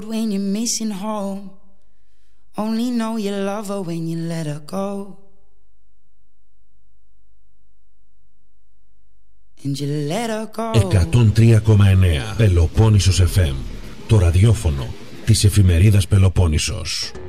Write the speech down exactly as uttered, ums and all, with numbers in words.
When you're missing home, only know you love her when you let her go. And you let her go. εκατόν τρία κόμμα εννέα Πελοπόννησος εφ εμ, το ραδιόφωνο της εφημερίδας Πελοπόννησος.